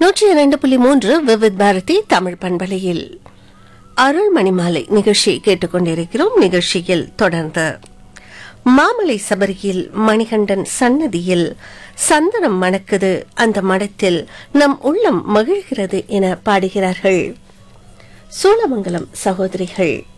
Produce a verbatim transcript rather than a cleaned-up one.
நூற்றி இரண்டு புள்ளி மூன்று விவித் பாரதி தமிழ் பண்பலையில் அருள்மணிமாலை நிகழ்ச்சி கேட்டுக்கொண்டிருக்கிறோம். நிகழ்ச்சியில் தொடர்ந்து மாமலை சபரியில் மணிகண்டன் சன்னதியில் சந்தனம் மணக்குது, அந்த மடத்தில் நம் உள்ளம் மகிழ்கிறது என பாடுகிறார்கள் சோழமங்கலம் சகோதரிகள்.